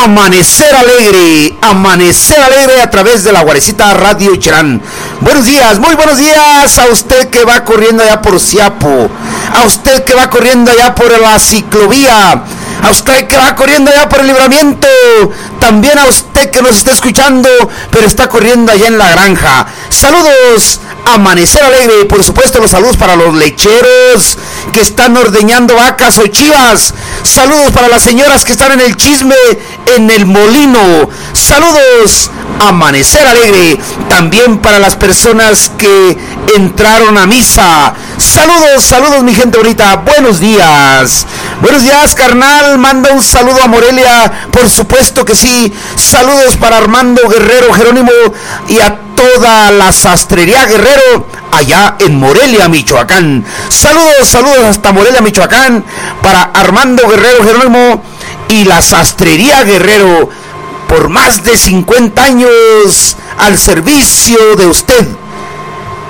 Amanecer alegre a través de la Guarecita Radio Cherán. Buenos días, muy buenos días a usted que va corriendo allá por Siapo, a usted que va corriendo allá por la ciclovía, a usted que va corriendo allá por el Libramiento, también a usted que nos está escuchando, pero está corriendo allá en la granja. Saludos, Amanecer Alegre, y por supuesto los saludos para los lecheros que están ordeñando vacas o chivas. Saludos para las señoras que están en el chisme en el molino. Saludos, Amanecer Alegre, también para las personas que entraron a misa. Saludos mi gente bonita, buenos días, carnal. Manda un saludo a Morelia, por supuesto que sí. Saludos para Armando Guerrero Jerónimo y a toda la sastrería Guerrero allá en Morelia, Michoacán. Saludos hasta Morelia, Michoacán, para Armando Guerrero Jerónimo y la sastrería Guerrero, por más de 50 años al servicio de usted.